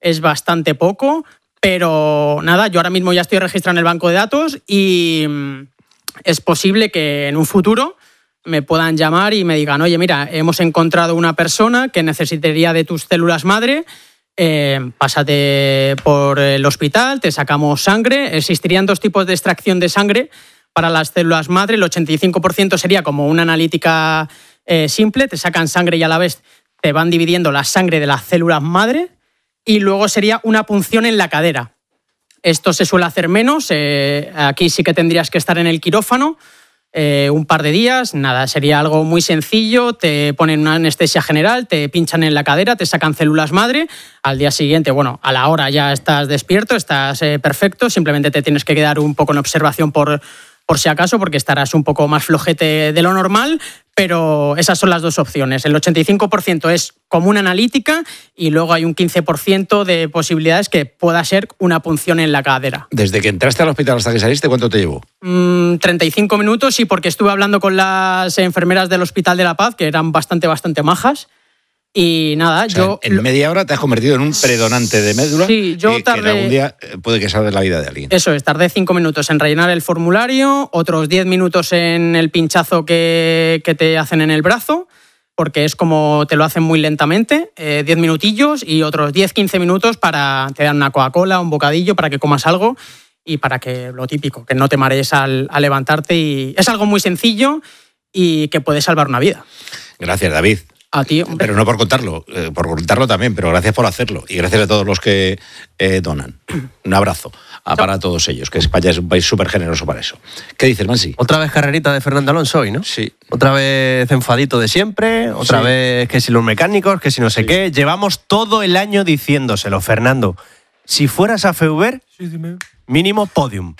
es bastante poco, pero nada, yo ahora mismo ya estoy registrado en el banco de datos y es posible que en un futuro me puedan llamar y me digan, oye, mira, hemos encontrado una persona que necesitaría de tus células madre, pásate por el hospital, te sacamos sangre. Existirían 2 tipos de extracción de sangre para las células madre. El 85% sería como una analítica simple, te sacan sangre y a la vez te van dividiendo la sangre de las células madre, y luego sería una punción en la cadera. Esto se suele hacer menos, aquí sí que tendrías que estar en el quirófano un par de días, nada, sería algo muy sencillo, te ponen una anestesia general, te pinchan en la cadera, te sacan células madre, al día siguiente, bueno, a la hora ya estás despierto, estás perfecto, simplemente te tienes que quedar un poco en observación por si acaso, porque estarás un poco más flojete de lo normal, pero esas son las 2 opciones. El 85% es como una analítica y luego hay un 15% de posibilidades que pueda ser una punción en la cadera. Desde que entraste al hospital hasta que saliste, ¿cuánto te llevó? 35 minutos, y porque estuve hablando con las enfermeras del Hospital de la Paz, que eran bastante majas. Y nada, o sea, en media hora te has convertido en un predonante de médula. Sí, yo tardé. Que algún día puede que salve la vida de alguien. Eso es, tardé 5 minutos en rellenar el formulario, otros 10 minutos en el pinchazo que te hacen en el brazo, porque es como te lo hacen muy lentamente, 10 minutillos, y otros 10-15 minutos para te dan una Coca-Cola, un bocadillo para que comas algo y para que lo típico, que no te marees al levantarte. Y es algo muy sencillo y que puede salvar una vida. Gracias, David. A ti, hombre. Pero no por contarlo también, pero gracias por hacerlo. Y gracias a todos los que donan. Un abrazo para todos ellos, que España es un país súper generoso para eso. ¿Qué dices, Mansi? Otra vez carrerita de Fernando Alonso hoy, ¿no? Sí. Otra vez enfadito de siempre, otra vez que si los mecánicos, que si no sé qué. Llevamos todo el año diciéndoselo, Fernando. Si fueras a Feuber, mínimo podium.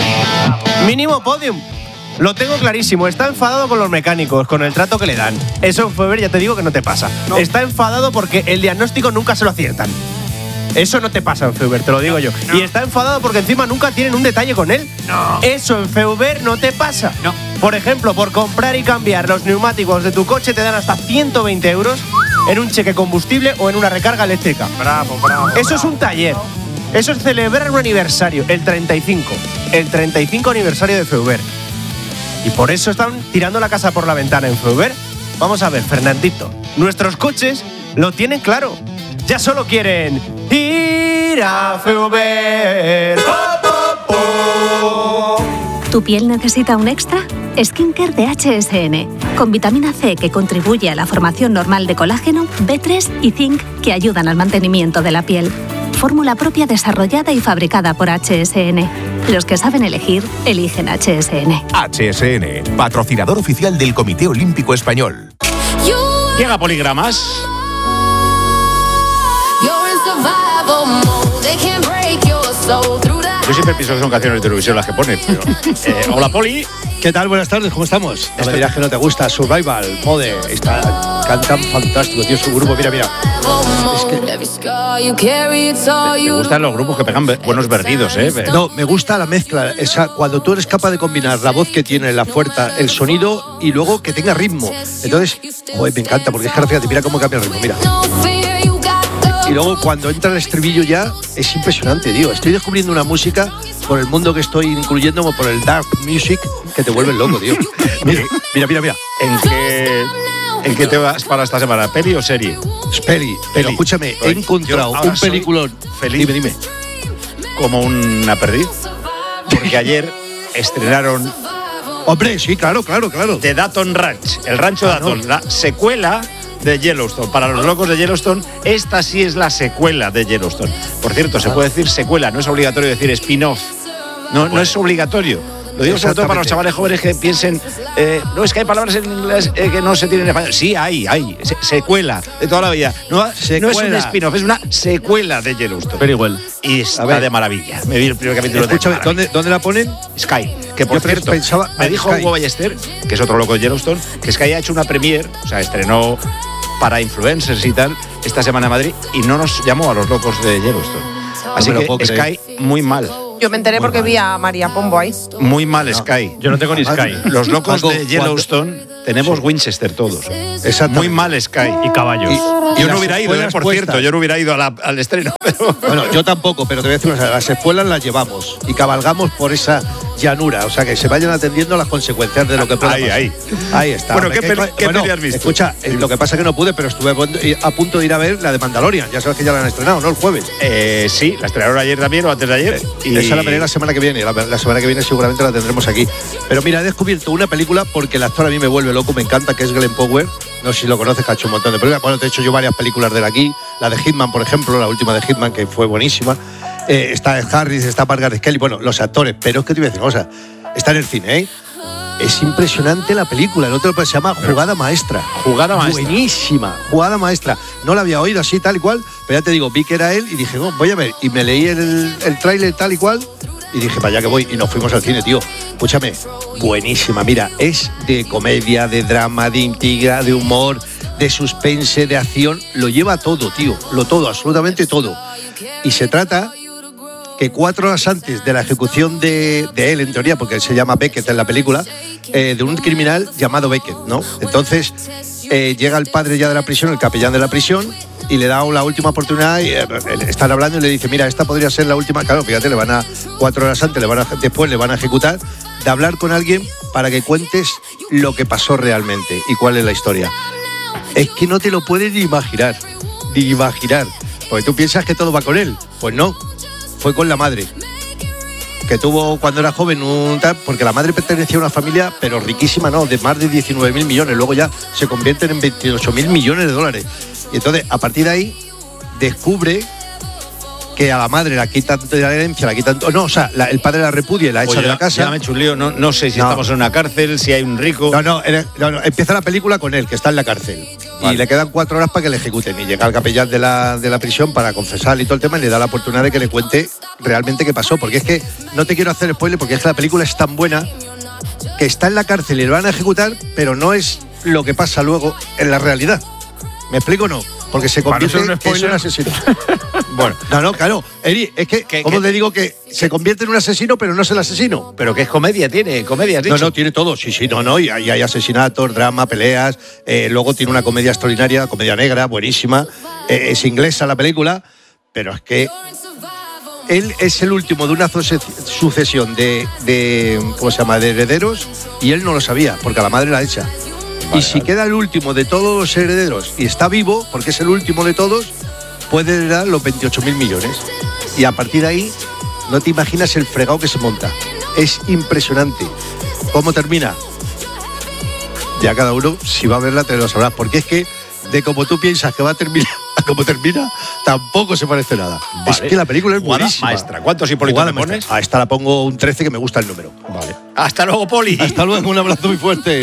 Mínimo podium. Lo tengo clarísimo, está enfadado con los mecánicos, con el trato que le dan. Eso en Feuber ya te digo que no te pasa. No. Está enfadado porque el diagnóstico nunca se lo aciertan. Eso no te pasa en Feuber, te lo digo yo. No. Y está enfadado porque encima nunca tienen un detalle con él. No. Eso en Feuber no te pasa. No. Por ejemplo, por comprar y cambiar los neumáticos de tu coche te dan hasta 120 euros en un cheque combustible o en una recarga eléctrica. Bravo. Eso es un taller. Eso es celebrar un aniversario, el 35. El 35 aniversario de Feuber. Y por eso están tirando la casa por la ventana en Feuber. Vamos a ver, Fernandito, nuestros coches lo tienen claro. Ya solo quieren ir a Feuber. ¿Tu piel necesita un extra? Skincare de HSN, con vitamina C que contribuye a la formación normal de colágeno, B3 y zinc que ayudan al mantenimiento de la piel. Fórmula propia desarrollada y fabricada por HSN. Los que saben elegir, eligen HSN. HSN, patrocinador oficial del Comité Olímpico Español. Llega Poligramas. Yo siempre pienso que son canciones de televisión las que pone, pero... hola, Poli. ¿Qué tal? Buenas tardes, ¿cómo estamos? No me dirás que no te gusta Survival, Mode, cantan fantástico, tío, su grupo, mira. Es que... Me gustan los grupos que pegan buenos vertidos, ¿eh? No, me gusta la mezcla, cuando tú eres capaz de combinar la voz que tiene, la fuerza, el sonido y luego que tenga ritmo. Entonces, joder, me encanta, porque es que fíjate, mira cómo cambia el ritmo, mira. Y luego cuando entra el estribillo ya es impresionante, tío. Estoy descubriendo una música por el mundo que estoy incluyendo, como por el dark music, que te vuelve loco, tío. Mira. ¿En qué te vas para esta semana? ¿Peli o serie? Es peli. Pero escúchame, he encontrado un peliculón. Feliz. Dime. Como una perdiz. Porque ayer estrenaron... Hombre, sí, claro. The Dutton Ranch, el rancho Dutton, la secuela de Yellowstone. Para los locos de Yellowstone, esta sí es la secuela de Yellowstone. Por cierto, se puede decir secuela, no es obligatorio decir spin-off. No es obligatorio. Lo digo sobre todo para los chavales jóvenes que piensen, no, es que hay palabras en inglés que no se tienen en español. Sí, hay. Secuela de toda la vida. No es un spin-off, es una secuela de Yellowstone. Pero igual. Y está de maravilla. Me vi el primer capítulo. Escúchame, ¿dónde la ponen? Sky. Que por cierto, me dijo Hugo Ballester, que es otro loco de Yellowstone, que Sky ha hecho una premiere, o sea, estrenó para influencers y tal, esta semana en Madrid, y no nos llamó a los locos de Yellowstone. Así que Sky, muy mal. Yo me enteré porque vi a María Pombo ahí. Muy mal Sky. Yo no tengo ni Sky. Los locos Paco, de Yellowstone tenemos Winchester todos. Exactamente. Muy mal Sky. Y caballos. Yo no las hubiera ido, espuelas por puestas. cierto, yo no hubiera ido al estreno. Pero... Bueno, yo tampoco, pero te voy a decir una cosa, las espuelas las llevamos y cabalgamos por esa llanura, o sea, que se vayan atendiendo a las consecuencias de lo que pueda pasar. Ahí está. Bueno, Hombre, ¿qué peli has visto? Escucha, lo que pasa es que no pude, pero estuve a punto de ir a ver la de Mandalorian, ya sabes que ya la han estrenado, ¿no? El jueves. Sí, la estrenaron ayer también o antes de ayer. Y esa la veré la semana que viene, la semana que viene seguramente la tendremos aquí. Pero mira, he descubierto una película porque el actor a mí me vuelve loco, me encanta, que es Glenn Powell. No sé si lo conoces, que ha hecho un montón de películas. Bueno, te he hecho yo varias películas de él aquí. La de Hitman, por ejemplo, la última de Hitman, que fue buenísima. Está Ed Harris, está Margaret Kelly, bueno, los actores. Pero es que te voy a decir una cosa, está en el cine, ¿eh? Es impresionante la película, el otro se llama Jugada Maestra. Jugada Maestra. Buenísima, Jugada Maestra. No la había oído así, tal y cual, pero ya te digo, vi que era él y dije, no, voy a ver. Y me leí el tráiler tal y cual y dije, para allá que voy. Y nos fuimos al cine, tío. Escúchame, buenísima. Mira, es de comedia, de drama, de intriga, de humor, de suspense, de acción. Lo lleva todo, tío. Lo todo, absolutamente todo. Y se trata que 4 horas antes de la ejecución de él, en teoría, porque él se llama Beckett en la película, de un criminal llamado Beckett, ¿no? Entonces llega el padre ya de la prisión, el capellán de la prisión, y le da la última oportunidad, y están hablando y le dice, mira, esta podría ser la última. Claro, fíjate, 4 horas antes, después le van a ejecutar, de hablar con alguien para que cuentes lo que pasó realmente y cuál es la historia. Es que no te lo puedes ni imaginar, porque tú piensas que todo va con él. Pues no, fue con la madre, que tuvo cuando era joven porque la madre pertenecía a una familia, pero riquísima, no, de más de 19.000 millones, luego ya se convierten en 28.000 millones de dólares. Y entonces, a partir de ahí, descubre que a la madre la quitan de la herencia, el padre la repudia y la echa de la casa. Ya me he hecho un lío, no sé si estamos en una cárcel, si hay un rico. No, empieza la película con él, que está en la cárcel. Vale. Y le quedan 4 horas para que le ejecuten. Y llega el capellán de la prisión para confesar y todo el tema, y le da la oportunidad de que le cuente realmente qué pasó. Porque es que, no te quiero hacer spoiler, porque es que la película es tan buena que está en la cárcel y le van a ejecutar, pero no es lo que pasa luego en la realidad. ¿Me explico o no? Porque se convierte en un asesino. Bueno, claro. Eri, es que ¿cómo te digo que se convierte en un asesino, pero no es el asesino? Pero ¿qué es comedia? ¿Tiene comedia? No, tiene todo. Sí, y hay asesinatos, drama, peleas. Luego tiene una comedia extraordinaria, comedia negra, buenísima. Es inglesa la película, pero es que él es el último de una sucesión de ¿cómo se llama?, de herederos, y él no lo sabía, porque a la madre la echa. Y si queda el último de todos los herederos y está vivo, porque es el último de todos, puede heredar los 28.000 millones. Y a partir de ahí, no te imaginas el fregado que se monta. Es impresionante. ¿Cómo termina? Ya cada uno, si va a verla, te lo sabrás. Porque es que, de como tú piensas que va a terminar a como termina, tampoco se parece nada. Vale. Es que la película es buenísima. Maestra. ¿Cuántos Hipólitos le pones? A esta la pongo un 13, que me gusta el número. Vale. Hasta luego, Poli. Hasta luego, un abrazo muy fuerte.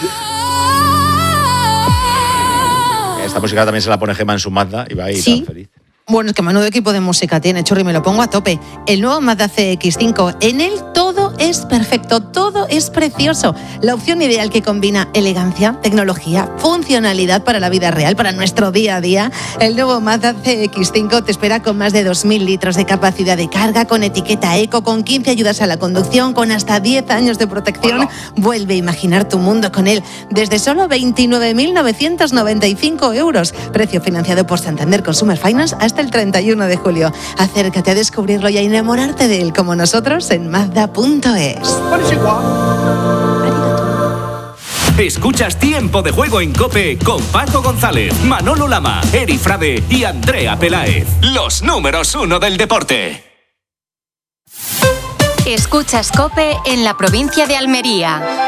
Esta música también se la pone Gemma en su Mazda y va ahí tan feliz. Bueno, es que menudo equipo de música tiene, Churri, me lo pongo a tope. El nuevo Mazda CX-5, en él todo es perfecto, todo es precioso. La opción ideal que combina elegancia, tecnología, funcionalidad para la vida real, para nuestro día a día. El nuevo Mazda CX-5 te espera con más de 2.000 litros de capacidad de carga, con etiqueta eco, con 15 ayudas a la conducción, con hasta 10 años de protección. Hola. Vuelve a imaginar tu mundo con él, desde solo 29.995 euros. Precio financiado por Santander Consumer Finance hasta el 31 de julio. Acércate a descubrirlo y a enamorarte de él como nosotros en Mazda.es. Escuchas Tiempo de Juego en COPE con Paco González, Manolo Lama, Eri Frade y Andrea Peláez. Los números 1 del deporte. Escuchas COPE en la provincia de Almería.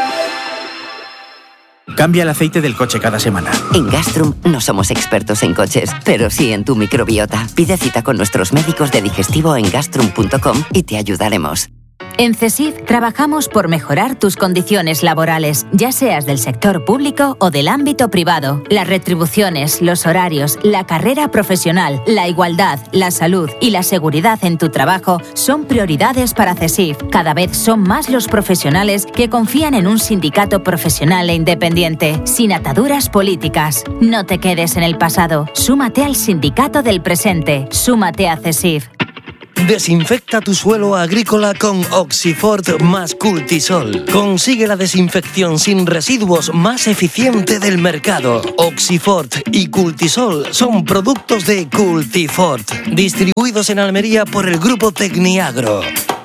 Cambia el aceite del coche cada semana. En Gastrum no somos expertos en coches, pero sí en tu microbiota. Pide cita con nuestros médicos de digestivo en gastrum.com y te ayudaremos. En CESIF trabajamos por mejorar tus condiciones laborales, ya seas del sector público o del ámbito privado. Las retribuciones, los horarios, la carrera profesional, la igualdad, la salud y la seguridad en tu trabajo son prioridades para CESIF. Cada vez son más los profesionales que confían en un sindicato profesional e independiente, sin ataduras políticas. No te quedes en el pasado. Súmate al sindicato del presente. Súmate a CESIF. Desinfecta tu suelo agrícola con Oxifort más Cultisol. Consigue la desinfección sin residuos más eficiente del mercado. Oxifort y Cultisol son productos de Cultifort, distribuidos en Almería por el grupo Tecniagro.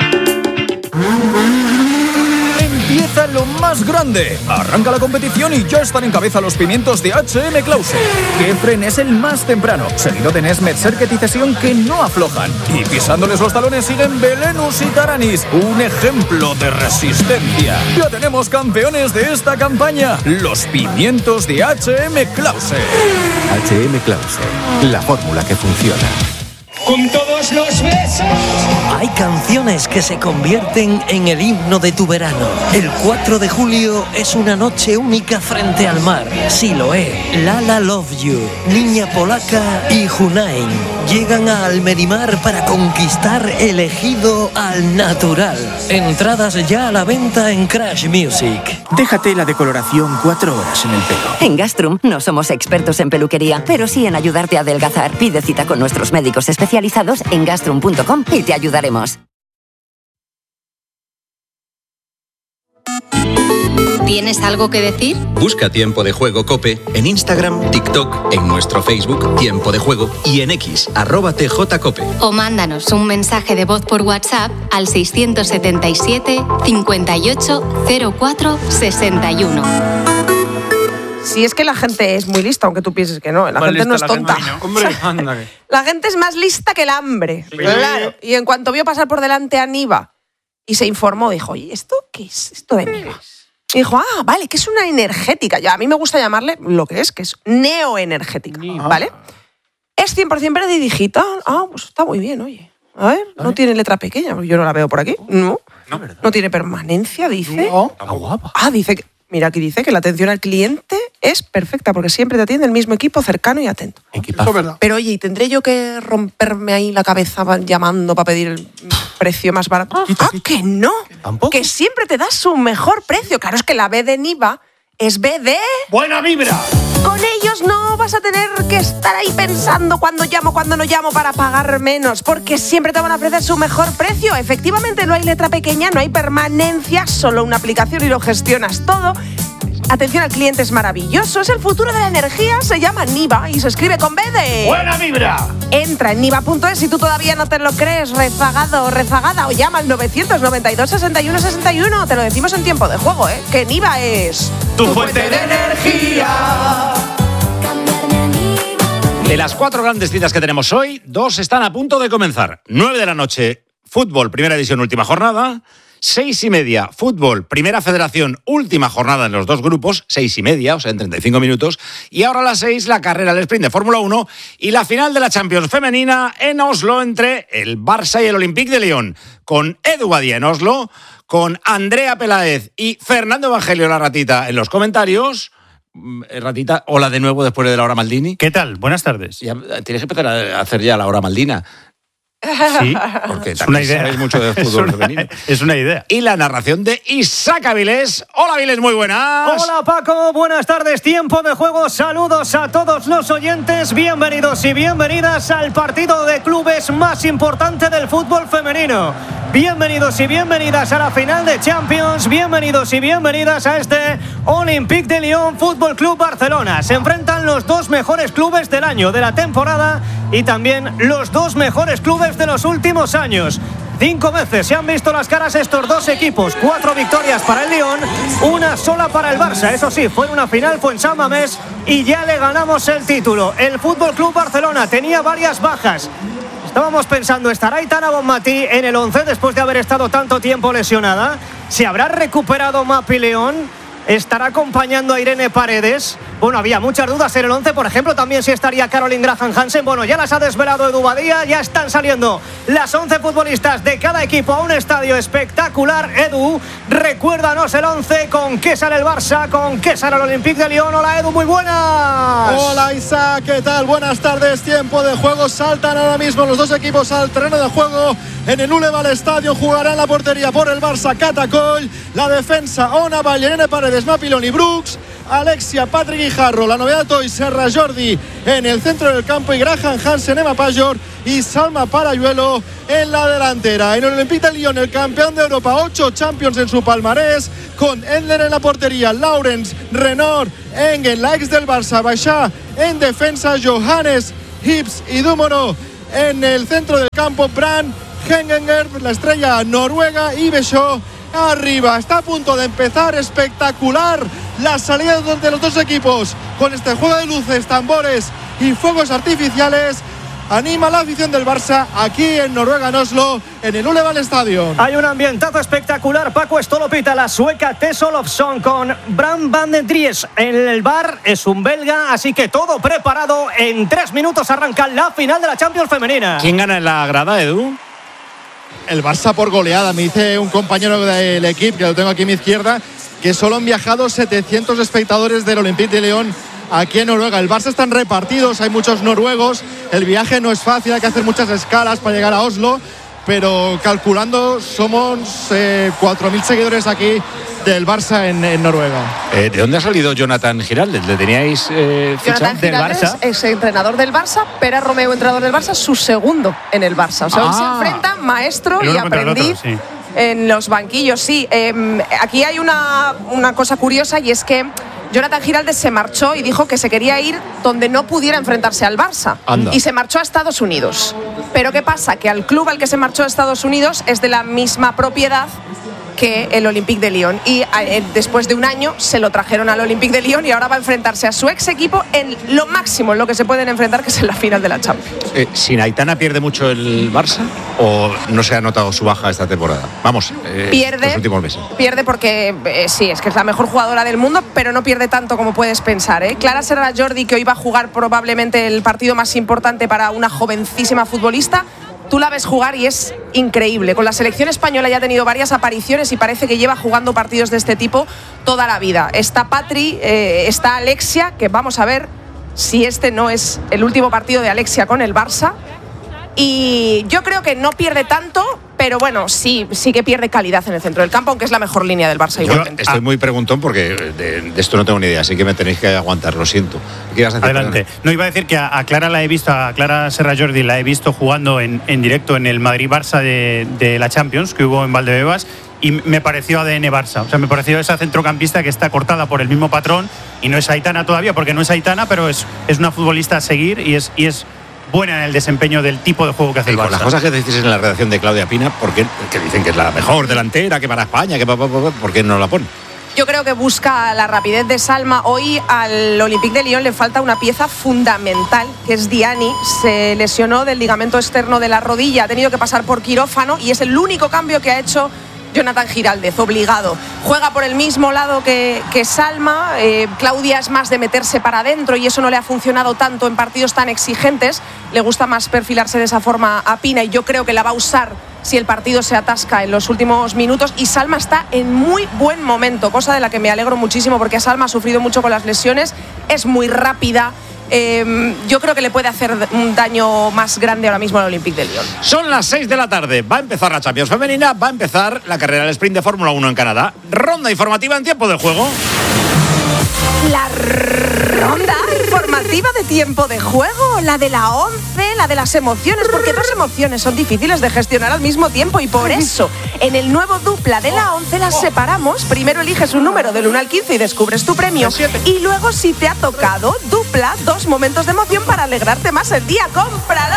Empieza lo más grande. Arranca la competición y ya están en cabeza los pimientos de H.M. Clausen. Gefren es el más temprano, seguido de Nesmet, Serket y Cesión, que no aflojan. Y pisándoles los talones siguen Belenus y Taranis, un ejemplo de resistencia. Ya tenemos campeones de esta campaña, los pimientos de H.M. Clausen. H.M. Clausen, la fórmula que funciona. Con todos los besos. Hay canciones que se convierten en el himno de tu verano. El 4 de julio es una noche única frente al mar. Siloé, Lala Love You, Niña Polaca y Hunain llegan a Almerimar para conquistar el ejido al natural. Entradas ya a la venta en Crash Music. Déjate la decoloración 4 horas en el pelo. En Gastrum no somos expertos en peluquería, pero sí en ayudarte a adelgazar. Pide cita con nuestros médicos especializados en gastrum.com y te ayudaremos. ¿Tienes algo que decir? Busca Tiempo de Juego COPE en Instagram, TikTok, en nuestro Facebook Tiempo de Juego y en X, @TJCOPE. O mándanos un mensaje de voz por WhatsApp al 677 58 04 61. Si es que la gente es muy lista, aunque tú pienses que no, la gente no es tonta. Hombre, anda. La gente es más lista que el hambre. Claro. Y en cuanto vio pasar por delante a Niva y se informó, dijo, oye, ¿esto qué es esto de Niva? Y dijo, vale, que es una energética. Ya, a mí me gusta llamarle lo que es neoenergética, ¿vale? Es 100% verde y digital. Pues está muy bien, oye. A ver, no tiene letra pequeña, yo no la veo por aquí. No tiene permanencia, dice. Está guapa. Dice que... Mira, aquí dice que la atención al cliente es perfecta porque siempre te atiende el mismo equipo cercano y atento. Pero oye, ¿y tendré yo que romperme ahí la cabeza llamando para pedir el precio más barato? Que no. ¿Tampoco? Que siempre te da su mejor precio. Claro, es que la B de Niva es B de... ¡Buena vibra! Con ellos no vas a tener que estar ahí pensando cuándo llamo, cuándo no llamo para pagar menos, porque siempre te van a ofrecer su mejor precio. Efectivamente, no hay letra pequeña, no hay permanencia, solo una aplicación y lo gestionas todo. Atención al cliente es maravilloso, es el futuro de la energía, se llama Niva y se escribe con B de... ¡Buena vibra! Entra en niva.es si tú todavía no te lo crees, rezagado o rezagada, o llama al 992 61 61. Te lo decimos en Tiempo de Juego, que Niva es... ¡Tu fuente de energía! De las 4 grandes citas que tenemos hoy, 2 están a punto de comenzar. 9 de la noche, fútbol, primera división, última jornada. 6:30, fútbol, primera federación, última jornada en los 2 grupos, 6:30, o sea, en 35 minutos. Y ahora a las 6, la carrera del sprint de Fórmula 1 y la final de la Champions femenina en Oslo entre el Barça y el Olympique de Lyon. Con Edu Badía en Oslo, con Andrea Peláez y Fernando Evangelio, la ratita, en los comentarios. Ratita, hola de nuevo después de la hora Maldini. ¿Qué tal? Buenas tardes. Ya, tienes que empezar a hacer ya la hora Maldina. Sí, porque es una idea. Sabéis mucho de fútbol femenino. Es una idea. Y la narración de Isaac Avilés. Hola Avilés, muy buenas. Hola Paco, buenas tardes. Tiempo de Juego. Saludos a todos los oyentes. Bienvenidos y bienvenidas al partido de clubes más importante del fútbol femenino. Bienvenidos y bienvenidas a la final de Champions. Bienvenidos y bienvenidas a este Olympique de Lyon Fútbol Club Barcelona. Se enfrentan los 2 mejores clubes del año, de la temporada, y también los 2 mejores clubes de los últimos años. 5 veces se han visto las caras estos 2 equipos. 4 victorias para el Lyon, 1 sola para el Barça. Eso sí, fue una final, fue en San Mamés y ya le ganamos el título. El Fútbol Club Barcelona tenía varias bajas. Estábamos pensando, ¿estará Aitana Bonmatí en el 11 después de haber estado tanto tiempo lesionada? ¿Se habrá recuperado Mapi León? ¿Estará acompañando a Irene Paredes? Bueno, había muchas dudas en el 11, por ejemplo, también si estaría Caroline Graham Hansen. Bueno, ya las ha desvelado Edu Badía, ya están saliendo las 11 futbolistas de cada equipo a un estadio espectacular. Edu, recuérdanos el 11, ¿con qué sale el Barça? ¿Con qué sale el Olympique de Lyon? Hola Edu, muy buenas. Hola Isaac, ¿qué tal? Buenas tardes, Tiempo de Juego. Saltan ahora mismo los 2 equipos al terreno de juego en el Uleval Estadio. Jugará en la portería por el Barça Catacoll, la defensa Ona Irene Paredes Ledesma, Piloni, Brooks, Alexia, Patrick Guijarro, la novedad hoy, Serra Jordi en el centro del campo y Graham Hansen, Emma Pajor y Salma Parayuelo en la delantera. En el Olympique de Lyon, el campeón de Europa, 8 Champions en su palmarés, con Endler en la portería, Laurens, Renard, Engen, la ex del Barça, Baixá en defensa, Johannes, Hibbs y Dumono en el centro del campo, Brand, Hengenger, la estrella noruega, y Beshaw arriba. Está a punto de empezar espectacular la salida de los dos equipos con este juego de luces, tambores y fuegos artificiales. Anima la afición del Barça aquí en Noruega, en Oslo, en el Uleval Stadium. Hay un ambientazo espectacular. Paco, esto lo pita la sueca Tess Olofsson con Bram van den Dries en el bar. Es un belga, así que todo preparado. En 3 minutos arranca la final de la Champions femenina. ¿Quién gana en la grada, Edu? El Barça por goleada, me dice un compañero del equipo, que lo tengo aquí a mi izquierda, que solo han viajado 700 espectadores del Olympique de Lyon aquí en Noruega. El Barça están repartidos, hay muchos noruegos, el viaje no es fácil, hay que hacer muchas escalas para llegar a Oslo, pero calculando somos 4.000 seguidores aquí del Barça en Noruega. ¿De dónde ha salido Jonathan Giraldes? ¿Le teníais fichado del Barça? Es entrenador del Barça, Pere Romeu, entrenador del Barça, su segundo en el Barça. O sea, hoy se enfrenta maestro y aprendiz en los banquillos. Sí, aquí hay una cosa curiosa, y es que Jonathan Giraldes se marchó y dijo que se quería ir donde no pudiera enfrentarse al Barça. Anda. Y se marchó a Estados Unidos. Pero ¿qué pasa? Que al club al que se marchó a Estados Unidos es de la misma propiedad que el Olympique de Lyon, y después de un año se lo trajeron al Olympique de Lyon y ahora va a enfrentarse a su ex equipo en lo máximo en lo que se pueden enfrentar, que es en la final de la Champions. ¿Sin Aitana pierde mucho el Barça o no se ha notado su baja esta temporada? Vamos, los últimos meses. Pierde porque sí, es que es la mejor jugadora del mundo, pero no pierde tanto como puedes pensar, ¿eh? Clara Serra Jordi, que hoy va a jugar probablemente el partido más importante para una jovencísima futbolista. Tú la ves jugar y es increíble. Con la selección española ya ha tenido varias apariciones y parece que lleva jugando partidos de este tipo toda la vida. Está Patri, está Alexia, que vamos a ver si este no es el último partido de Alexia con el Barça. Y yo creo que no pierde tanto, pero bueno, sí que pierde calidad en el centro del campo, aunque es la mejor línea del Barça igualmente. Estoy muy preguntón porque de esto no tengo ni idea, así que me tenéis que aguantar, lo siento. ¿Qué ibas a decir? Adelante. No, iba a decir que a Clara la he visto, a Clara Serra Jordi la he visto jugando en directo en el Madrid-Barça de la Champions, que hubo en Valdebebas, y me pareció ADN Barça. O sea, me pareció esa centrocampista que está cortada por el mismo patrón, y no es Aitana todavía, porque no es Aitana, pero es una futbolista a seguir y es buena en el desempeño del tipo de juego que hace el Barça. Las cosas que decís en la redacción de Claudia Pina, que dicen que es la mejor delantera, que para España, ¿por qué no la pone? Yo creo que busca la rapidez de Salma. Hoy al Olympique de Lyon le falta una pieza fundamental, que es Diani. Se lesionó del ligamento externo de la rodilla, ha tenido que pasar por quirófano y es el único cambio que ha hecho Jonathan Giraldez, obligado. Juega por el mismo lado que Salma. Claudia es más de meterse para adentro y eso no le ha funcionado tanto en partidos tan exigentes. Le gusta más perfilarse de esa forma a Pina y yo creo que la va a usar si el partido se atasca en los últimos minutos. Y Salma está en muy buen momento, cosa de la que me alegro muchísimo, porque Salma ha sufrido mucho con las lesiones, es muy rápida. Yo creo que le puede hacer un daño más grande ahora mismo al Olympique de Lyon. Son las 6 de la tarde, va a empezar la Champions femenina, va a empezar la carrera del sprint de Fórmula 1 en Canadá. Ronda informativa en tiempo de juego. La ronda informativa de tiempo de juego, la de la 11, la de las emociones, porque dos emociones son difíciles de gestionar al mismo tiempo y por eso en el nuevo dupla de la 11 las separamos. Primero eliges un número del 1 al 15 y descubres tu premio, y luego, si te ha tocado, dupla 2 momentos de emoción para alegrarte más el día. ¡Cómpralo!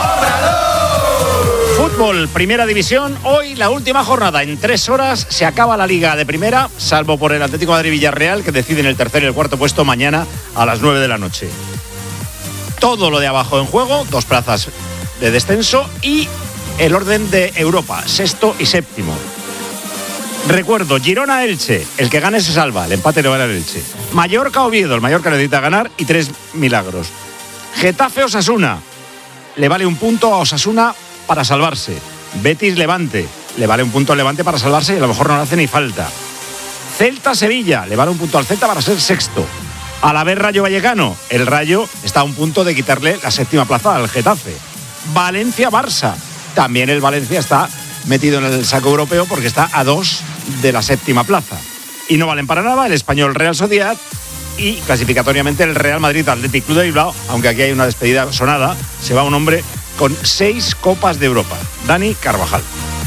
Fútbol, primera división, hoy la última jornada. En 3 horas se acaba la Liga de Primera, salvo por el Atlético de Madrid-Villarreal, que deciden el tercer y el cuarto puesto mañana a las 9 de la noche. Todo lo de abajo en juego, 2 plazas de descenso y el orden de Europa, 6º y 7º. Recuerdo, Girona-Elche, el que gane se salva, el empate le vale al Elche. Mallorca-Oviedo, el Mallorca necesita ganar y 3 milagros. Getafe-Osasuna, le vale un punto a Osasuna para salvarse. Betis-Levante, le vale un punto al Levante para salvarse y a lo mejor no le hace ni falta. Celta-Sevilla, le vale un punto al Celta para ser 6º. Alavés-Rayo Vallecano, el Rayo está a un punto de quitarle la 7ª plaza al Getafe. Valencia-Barça, también el Valencia está metido en el saco europeo porque está a 2 de la 7ª plaza. y no valen para nada, el Español Real Sociedad y clasificatoriamente el Real Madrid Athletic Club de Bilbao, aunque aquí hay una despedida sonada, se va un hombre con 6 Copas de Europa, Dani Carvajal.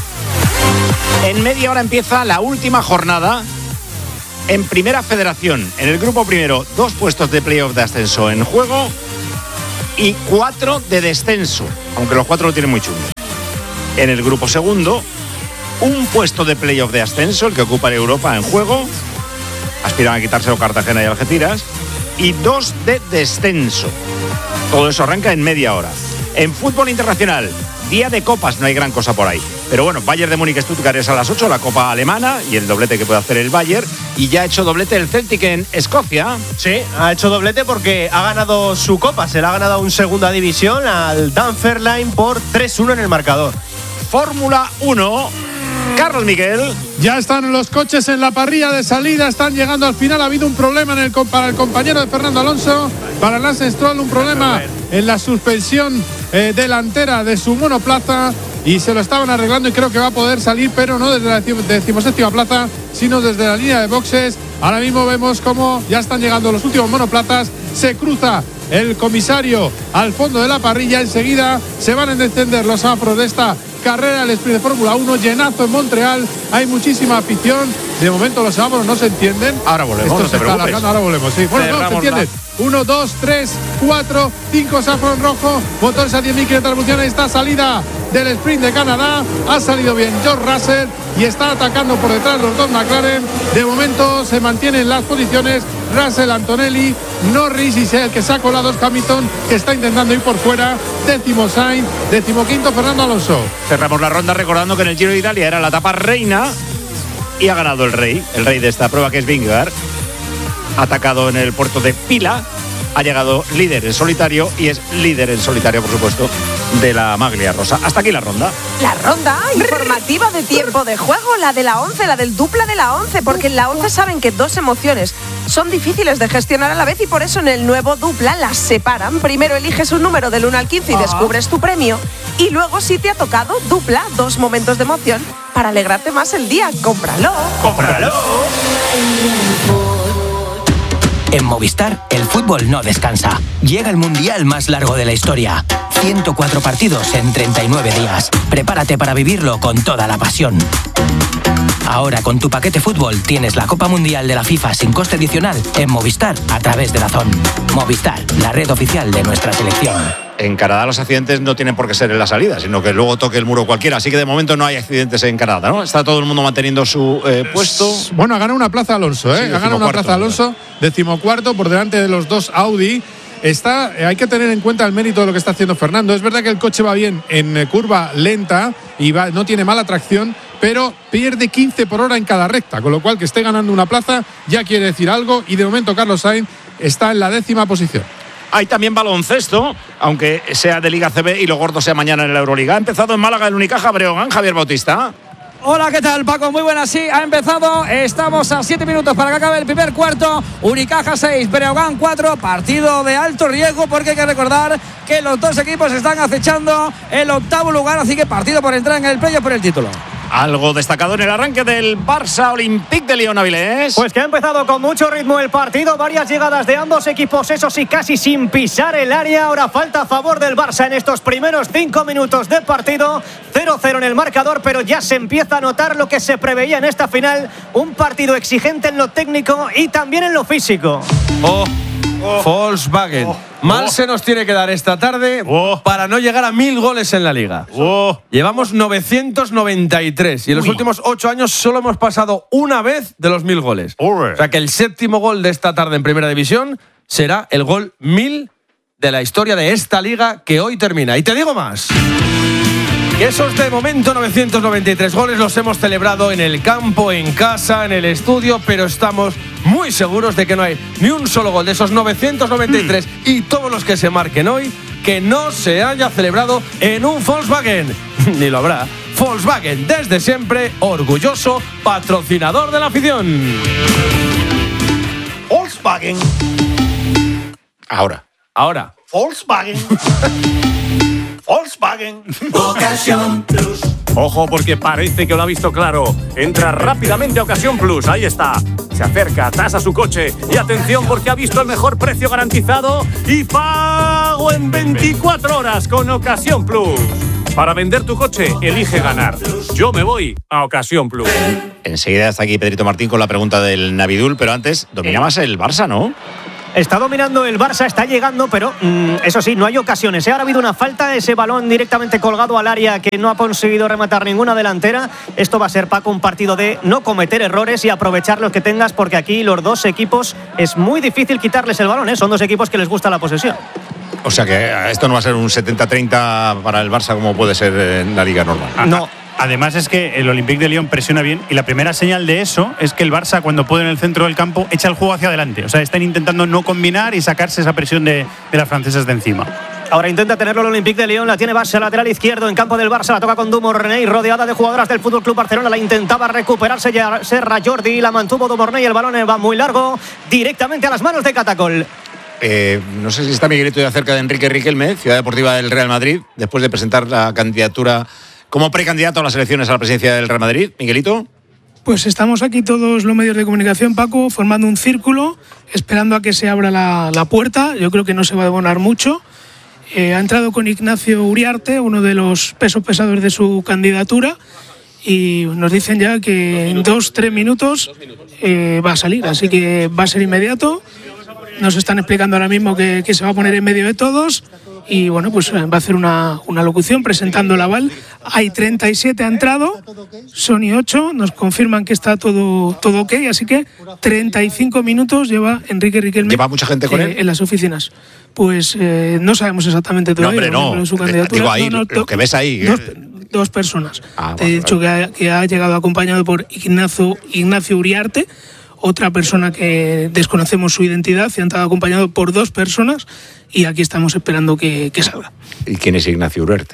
En media hora empieza la última jornada en Primera Federación. En el grupo primero, 2 puestos de playoff de ascenso en juego y 4 de descenso, aunque los 4 lo tienen muy chulo. En el grupo segundo, 1 puesto de playoff de ascenso, el que ocupa en Europa en juego, aspiran a quitárselo Cartagena y Algeciras, y 2 de descenso. Todo eso arranca en media hora. En fútbol internacional, día de copas, no hay gran cosa por ahí. Pero bueno, Bayern de Múnich-Stuttgart es a las 8, la copa alemana y el doblete que puede hacer el Bayern. Y ya ha hecho doblete el Celtic en Escocia. Sí, ha hecho doblete porque ha ganado su copa. Se la ha ganado en segunda división al Dunfermline por 3-1 en el marcador. Fórmula 1, Carlos Miguel. Ya están los coches en la parrilla de salida, están llegando al final. Ha habido un problema para el compañero de Fernando Alonso, para Lance Stroll, un problema en la suspensión delantera de su monoplaza y se lo estaban arreglando y creo que va a poder salir, pero no desde la 17ª plaza, sino desde la línea de boxes. Ahora mismo vemos cómo ya están llegando los últimos monoplazas, se cruza el comisario al fondo de la parrilla, enseguida se van a encender los afros de esta carrera, el sprint de Fórmula 1, llenazo en Montreal, hay muchísima afición, de momento los semáforos no se entienden. Ahora volvemos, esto no se está alargando, ahora volvemos, sí. Bueno, no se entienden. 1, 2, 3, 4, 5 semáforos en rojo, motores a 10.000 km de revolución, esta salida del sprint de Canadá, ha salido bien George Russell y está atacando por detrás los 2 McLaren, de momento se mantienen las posiciones, Russell, Antonelli, Norris y el que se ha colado es Hamilton, que está intentando ir por fuera, 10º Sainz, 15º Fernando Alonso. Cerramos la ronda recordando que en el Giro de Italia era la etapa reina y ha ganado el rey de esta prueba, que es Vingegaard. Ha atacado en el puerto de Pila, ha llegado líder en solitario y es líder en solitario, por supuesto, de la Maglia Rosa. Hasta aquí la ronda. La ronda informativa de tiempo de juego, la de la 11, la del dupla de la 11, porque en la 11 saben que 2 emociones son difíciles de gestionar a la vez y por eso en el nuevo dupla las separan. Primero eliges un número del 1 al 15 y descubres tu premio. Y luego, si te ha tocado dupla, 2 momentos de emoción para alegrarte más el día. ¡Cómpralo! ¡Cómpralo! En Movistar, el fútbol no descansa. Llega el mundial más largo de la historia. 104 partidos en 39 días. Prepárate para vivirlo con toda la pasión. Ahora, con tu paquete fútbol, tienes la Copa Mundial de la FIFA sin coste adicional en Movistar a través de DAZN. Movistar, la red oficial de nuestra selección. En Canadá los accidentes no tienen por qué ser en la salida, sino que luego toque el muro cualquiera. Así que de momento no hay accidentes en Canadá, ¿no? Está todo el mundo manteniendo su puesto. Bueno, ha ganado una plaza Alonso, ¿eh? Sí, ha ganado una plaza Alonso, 14º por delante de los 2 Audi. Hay que tener en cuenta el mérito de lo que está haciendo Fernando. Es verdad que el coche va bien en curva lenta y no tiene mala tracción, pero pierde 15 por hora en cada recta, con lo cual que esté ganando una plaza ya quiere decir algo y de momento Carlos Sainz está en la 10ª posición. Hay también baloncesto, aunque sea de Liga CB y lo gordo sea mañana en la Euroliga. Ha empezado en Málaga el Unicaja Breogán, Javier Bautista. Hola, ¿qué tal, Paco? Muy buenas, sí, ha empezado. Estamos a 7 minutos para que acabe el primer cuarto. Unicaja 6, Breogán 4. Partido de alto riesgo porque hay que recordar que los 2 equipos están acechando el 8º lugar, así que partido por entrar en el playoff por el título. Algo destacado en el arranque del Barça Olympique de Lyon, Avilés. Pues que ha empezado con mucho ritmo el partido, varias llegadas de ambos equipos, eso sí, casi sin pisar el área. Ahora falta a favor del Barça en estos primeros 5 minutos de partido. 0-0 en el marcador, pero ya se empieza a notar lo que se preveía en esta final. Un partido exigente en lo técnico y también en lo físico. Volkswagen. Mal se nos tiene que dar esta tarde para no llegar a 1000 goles en la Liga. Llevamos 993 y en los últimos 8 años solo hemos pasado una vez de los 1000 goles. O sea que el 7º gol de esta tarde en Primera División será el gol 1000 de la historia de esta Liga que hoy termina. Y te digo más. Esos de momento 993 goles los hemos celebrado en el campo, en casa, en el estudio, pero estamos muy seguros de que no hay ni un solo gol de esos 993 y todos los que se marquen hoy que no se haya celebrado en un Volkswagen. Ni lo habrá. Volkswagen, desde siempre, orgulloso patrocinador de la afición. Volkswagen. Ahora. Volkswagen. Volkswagen. Ocasión Plus. Ojo porque parece que lo ha visto claro. Entra rápidamente a Ocasión Plus, ahí está. Se acerca, tasa su coche y atención porque ha visto el mejor precio garantizado y pago en 24 horas con Ocasión Plus. Para vender tu coche, elige ganar. Yo me voy a Ocasión Plus. Enseguida está aquí Pedrito Martín con la pregunta del Navidul, pero antes dominabas el Barça, ¿no? Está dominando el Barça, está llegando, pero eso sí, no hay ocasiones. Ahora ha habido una falta, ese balón directamente colgado al área que no ha conseguido rematar ninguna delantera. Esto va a ser, Paco, un partido de no cometer errores y aprovechar los que tengas, porque aquí los dos equipos es muy difícil quitarles el balón, ¿eh? Son dos equipos que les gusta la posesión. O sea que esto no va a ser un 70-30 para el Barça como puede ser en la Liga normal. No. Además es que el Olympique de Lyon presiona bien y la primera señal de eso es que el Barça, cuando puede en el centro del campo, echa el juego hacia adelante. O sea, están intentando no combinar y sacarse esa presión de las francesas de encima. Ahora intenta tenerlo el Olympique de Lyon, la tiene Barça, lateral izquierdo en campo del Barça, la toca con Dumornay, rodeada de jugadoras del FC Barcelona, la intentaba recuperarse ya Serra Jordi, la mantuvo Dumornay, el balón va muy largo, directamente a las manos de Catacol. No sé si está Miguelito ya cerca de Enrique Riquelme, Ciudad Deportiva del Real Madrid, después de presentar la candidatura como precandidato a las elecciones a la presidencia del Real Madrid. Miguelito. Pues estamos aquí todos los medios de comunicación, Paco, formando un círculo, esperando a que se abra la puerta. Yo creo que no se va a demorar mucho. Ha entrado con Ignacio Uriarte, uno de los pesos pesados de su candidatura, y nos dicen ya que en 2-3 minutos va a salir, así que va a ser inmediato. Nos están explicando ahora mismo que se va a poner en medio de todos y bueno, pues va a hacer una locución presentando el aval. Hay 37 ha entrado, Sony 8, nos confirman que está todo ok, así que 35 minutos lleva Enrique Riquelme. ¿Lleva mucha gente con él? En las oficinas. Pues no sabemos exactamente todavía. No, hombre, no. Su candidatura. Digo ahí, lo que ves ahí. Dos personas. Te he dicho que ha llegado acompañado por Ignacio Uriarte, otra persona que desconocemos su identidad, y han estado acompañado por 2 personas y aquí estamos esperando que salga. ¿Y quién es Ignacio Uriarte?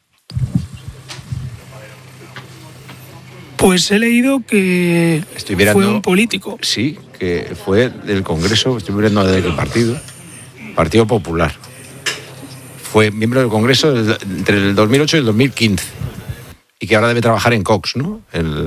Pues he leído que fue un político. Sí, que fue del Congreso, estoy mirando del Partido Popular. Fue miembro del Congreso entre el 2008 y el 2015 y que ahora debe trabajar en Cox, ¿no?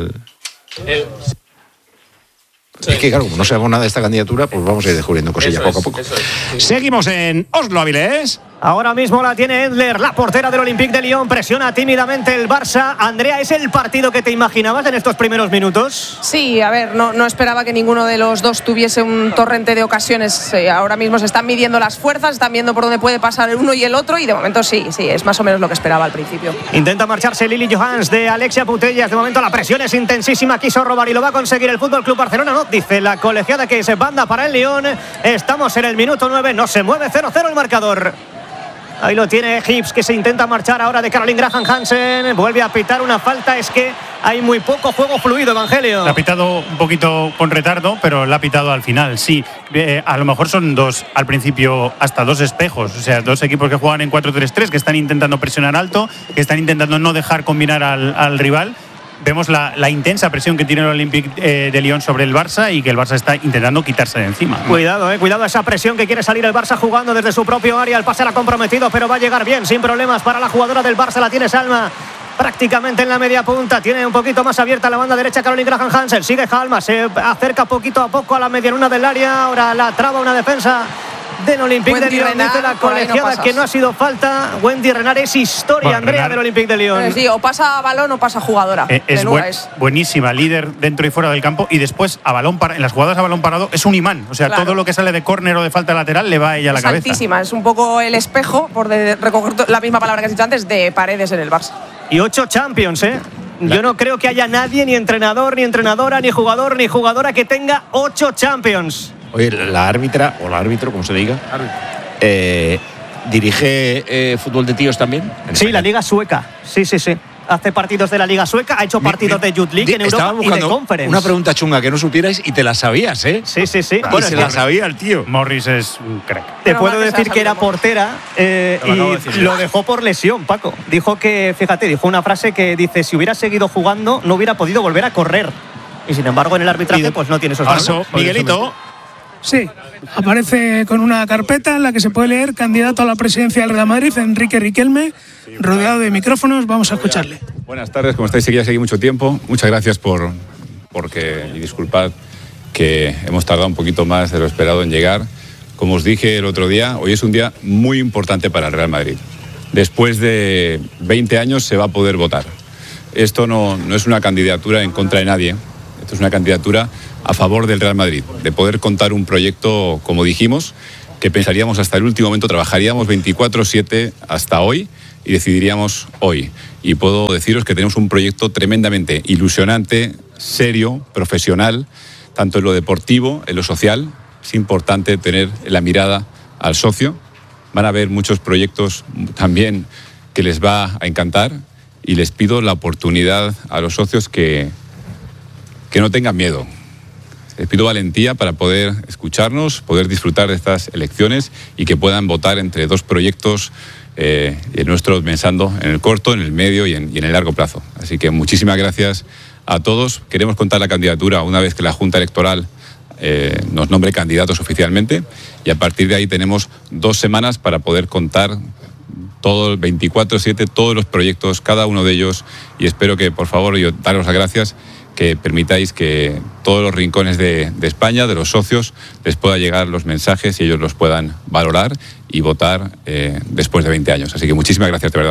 Es que claro, como no sabemos nada de esta candidatura, pues vamos a ir descubriendo cosillas poco a poco. Seguimos en Oslo Avilés. Ahora mismo la tiene Edler, la portera del Olympique de Lyon. Presiona tímidamente el Barça. Andrea, ¿es el partido que te imaginabas en estos primeros minutos? Sí, a ver, no esperaba que ninguno de los dos tuviese un torrente de ocasiones. Ahora mismo se están midiendo las fuerzas, están viendo por dónde puede pasar el uno y el otro, y de momento sí, es más o menos lo que esperaba al principio. Intenta marcharse Lili Johans de Alexia Putellas. De momento la presión es intensísima, quiso robar y lo va a conseguir el FC Barcelona. No, dice la colegiada que es banda para el Lyon. Estamos en el minuto 9, no se mueve, 0-0 el marcador. Ahí lo tiene Gibbs, que se intenta marchar ahora de Caroline Graham Hansen. Vuelve a pitar una falta. Es que hay muy poco juego fluido, Evangelio. La ha pitado un poquito con retardo, pero la ha pitado al final, sí. A lo mejor son al principio hasta 2 espejos. O sea, 2 equipos que juegan en 4-3-3, que están intentando presionar alto, que están intentando no dejar combinar al rival. Vemos la intensa presión que tiene el Olympique de Lyon sobre el Barça y que el Barça está intentando quitarse de encima. Cuidado esa presión que quiere salir el Barça jugando desde su propio área. El pase era comprometido, pero va a llegar bien, sin problemas para la jugadora del Barça. La tiene Salma prácticamente en la media punta. Tiene un poquito más abierta la banda derecha Caroline Graham Hansen. Sigue Salma, se acerca poquito a poco a la medianuna del área. Ahora la traba una defensa del Olympique de Lyon, dice la colegiada que no ha sido falta. Wendy Renard es historia, Andrea, del Olympique de Lyon. Sí, o pasa a balón o pasa a jugadora. Es buenísima, líder dentro y fuera del campo, y después en las jugadas a balón parado es un imán. O sea, todo lo que sale de córner o de falta lateral le va a ella a la cabeza. Altísima, es un poco el espejo, por recoger la misma palabra que has dicho antes, de Paredes en el Barça. Y 8 Champions, Yo no creo que haya nadie, ni entrenador, ni entrenadora, ni jugador, ni jugadora que tenga 8 Champions. Oye, la árbitra, o el árbitro, como se diga, ¿dirige fútbol de tíos también? Sí, la Liga Sueca. Sí. Hace partidos de la Liga Sueca, ha hecho partidos de Youth League en Europa y de Conference. Una pregunta chunga que no supierais y te la sabías, ¿eh? Sí. Bueno, se la sabía el tío. Morris es un crack. Te puedo decir que era portera y lo dejó por lesión, Paco. Dijo una frase que dice: si hubiera seguido jugando, no hubiera podido volver a correr. Y sin embargo, en el arbitraje, pues no tiene esos pasos. Miguelito. Sí, aparece con una carpeta en la que se puede leer candidato a la presidencia del Real Madrid, Enrique Riquelme, rodeado de micrófonos. Vamos a escucharle. Buenas tardes, ¿cómo estáis? Seguí mucho tiempo. Muchas gracias porque, y disculpad que hemos tardado un poquito más de lo esperado en llegar. Como os dije el otro día, hoy es un día muy importante para el Real Madrid. Después de 20 años se va a poder votar. Esto no es una candidatura en contra de nadie, esto es una candidatura a favor del Real Madrid, de poder contar un proyecto, como dijimos, que pensaríamos hasta el último momento, trabajaríamos 24/7 hasta hoy y decidiríamos hoy. Y puedo deciros que tenemos un proyecto tremendamente ilusionante, serio, profesional, tanto en lo deportivo, en lo social. Es importante tener la mirada al socio. Van a haber muchos proyectos también que les va a encantar y les pido la oportunidad a los socios que no tengan miedo. Les pido valentía para poder escucharnos, poder disfrutar de estas elecciones y que puedan votar entre dos proyectos, el nuestro pensando en el corto, en el medio y en el largo plazo. Así que muchísimas gracias a todos. Queremos contar la candidatura una vez que la Junta Electoral nos nombre candidatos oficialmente y a partir de ahí tenemos 2 semanas para poder contar todo el 24/7, todos los proyectos, cada uno de ellos, y espero que, por favor, yo daros las gracias, que permitáis que todos los rincones de España, de los socios, les pueda llegar los mensajes y ellos los puedan valorar y votar después de 20 años. Así que muchísimas gracias, de verdad.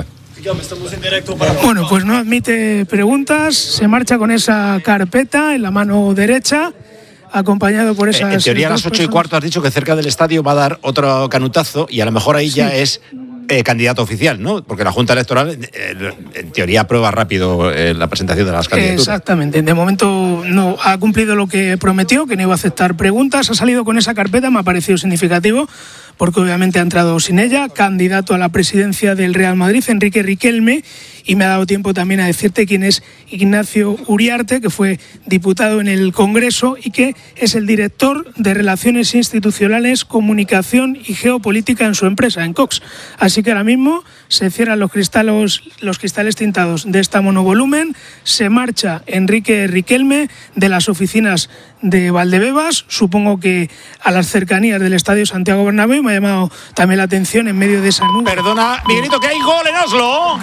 Bueno, pues no admite preguntas, se marcha con esa carpeta en la mano derecha, acompañado por esas... En teoría a las 8:15 has dicho que cerca del estadio va a dar otro canutazo y a lo mejor ahí ya es candidato oficial, ¿no? Porque la Junta Electoral en teoría aprueba rápido la presentación de las candidaturas. Exactamente, de momento no ha cumplido lo que prometió, que no iba a aceptar preguntas, ha salido con esa carpeta, me ha parecido significativo, porque obviamente ha entrado sin ella, candidato a la presidencia del Real Madrid, Enrique Riquelme, y me ha dado tiempo también a decirte quién es Ignacio Uriarte, que fue diputado en el Congreso y que es el director de Relaciones Institucionales, Comunicación y Geopolítica en su empresa, en Cox. Así que ahora mismo se cierran los cristales tintados de esta monovolumen, se marcha Enrique Riquelme de las oficinas de Valdebebas, supongo que a las cercanías del Estadio Santiago Bernabéu. Me ha llamado también la atención en medio de esa nube. Perdona, Miguelito, que hay gol en Oslo.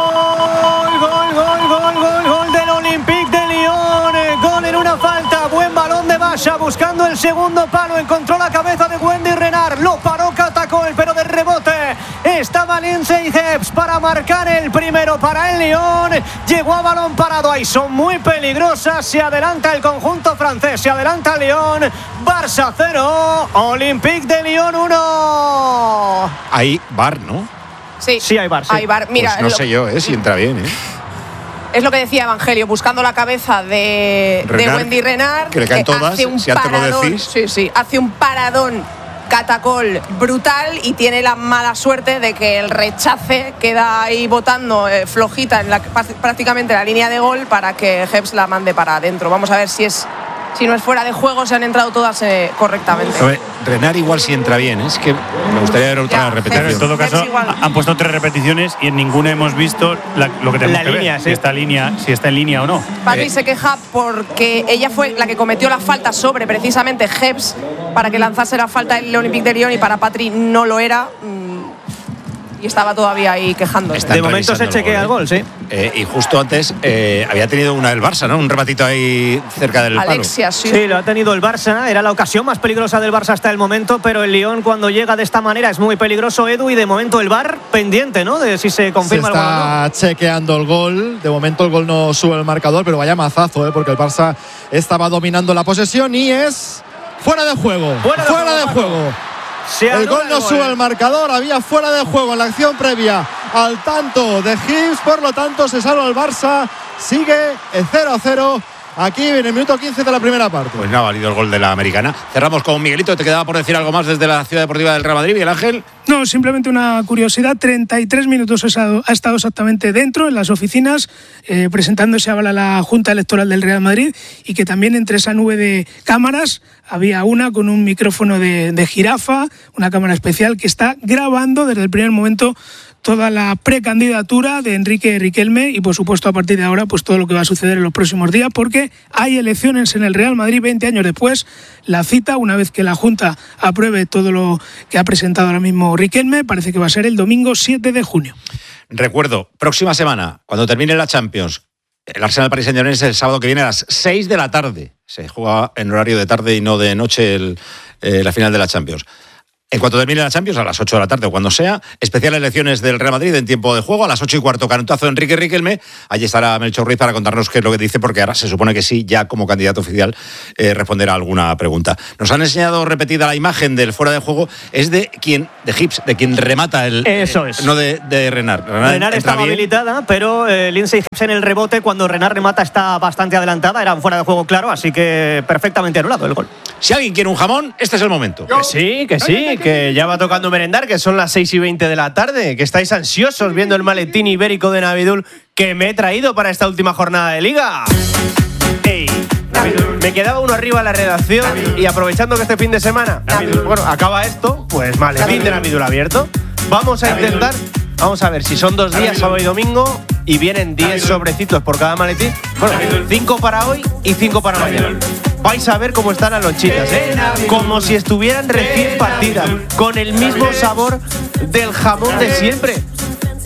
Gol del Olympique de Lyon. Gol en una falta. Buen balón de Basha buscando el segundo palo. Encontró la cabeza de Wendy Renard. Lo paró Catacol, pero de rebote estaba Lindsay Hepps para marcar el primero para el Lyon. Llegó a balón parado. Ahí son muy peligrosas. Se adelanta el conjunto francés. Se adelanta el Lyon. Barça 0. Olympique de Lyon 1. Hay VAR, ¿no? Sí, hay VAR. Hay VAR. Mira, pues no sé yo, si entra bien, Es lo que decía Evangelio, buscando la cabeza de Wendy Renard, que le caen todas, hace un si antes paradón, lo decís. Sí, hace un paradón Catacol brutal y tiene la mala suerte de que el rechace queda ahí botando flojita en prácticamente la línea de gol para que Hepps la mande para adentro. Vamos a ver si no es fuera de juego, se han entrado todas correctamente. Renard igual si entra bien, es que me gustaría ver otra repetición. En todo caso, han puesto 3 repeticiones y en ninguna hemos visto lo que tenemos que ver, si está en línea o no. Patri se queja porque ella fue la que cometió la falta sobre precisamente Hepps para que lanzase la falta el Olympique de Lyon y para Patri no lo era. Y estaba todavía ahí quejándose. De momento se chequea el gol, sí. Y justo antes había tenido una del Barça, ¿no? Un rematito ahí cerca del Alexia, palo. Sí, lo ha tenido el Barça. Era la ocasión más peligrosa del Barça hasta el momento, pero el Lyon cuando llega de esta manera es muy peligroso, Edu, y de momento el VAR pendiente, ¿no? De si se confirma el gol. Se está chequeando el gol. De momento el gol no sube el marcador, pero vaya mazazo, porque el Barça estaba dominando la posesión y es fuera de juego. Fuera de juego. El gol no sube el marcador, había fuera de juego en la acción previa al tanto de Hipps, por lo tanto se salva el Barça, sigue 0-0 aquí en el minuto 15 de la primera parte. Pues no ha valido el gol de la americana. Cerramos con Miguelito, ¿te quedaba por decir algo más desde la Ciudad Deportiva del Real Madrid, Miguel Ángel? No, simplemente una curiosidad, 33 minutos ha estado exactamente dentro, en las oficinas, presentándose ahora la Junta Electoral del Real Madrid, y que también entre esa nube de cámaras había una con un micrófono de jirafa, una cámara especial que está grabando desde el primer momento toda la precandidatura de Enrique Riquelme y, por supuesto, a partir de ahora, pues todo lo que va a suceder en los próximos días, porque hay elecciones en el Real Madrid 20 años después. La cita, una vez que la Junta apruebe todo lo que ha presentado ahora mismo Riquelme, parece que va a ser el domingo 7 de junio. Recuerdo, próxima semana, cuando termine la Champions, el Arsenal Paris Saint-Germain es el sábado que viene a las 6 de la tarde. Se juega en horario de tarde y no de noche la final de la Champions. En cuanto termine la Champions, a las 8 de la tarde o cuando sea, especial elecciones del Real Madrid en tiempo de juego, a las 8:15, canutazo de Enrique Riquelme. Allí estará Melchor Ruiz para contarnos qué es lo que dice, porque ahora se supone que sí, ya como candidato oficial, responderá a alguna pregunta. Nos han enseñado repetida la imagen del fuera de juego, es de quien remata el... Eso es. No de Renard. Renard estaba habilitada, pero Lindsay Gibbs en el rebote, cuando Renard remata, está bastante adelantada, era un fuera de juego claro, así que perfectamente anulado el gol. Si alguien quiere un jamón, este es el momento. Que sí, que ya va tocando merendar, que son las 6:20 de la tarde, que estáis ansiosos viendo el maletín ibérico de Navidul que me he traído para esta última jornada de Liga. ¡Ey! Me quedaba uno arriba en la redacción y aprovechando que este fin de semana, bueno, acaba esto, pues maletín de Navidul abierto. Vamos a intentar, vamos a ver si son 2 días, sábado y domingo, y vienen 10 sobrecitos por cada maletín. Bueno, 5 para hoy y 5 para mañana. Vais a ver cómo están las lonchitas, como si estuvieran recién partidas, con el mismo sabor del jamón de siempre.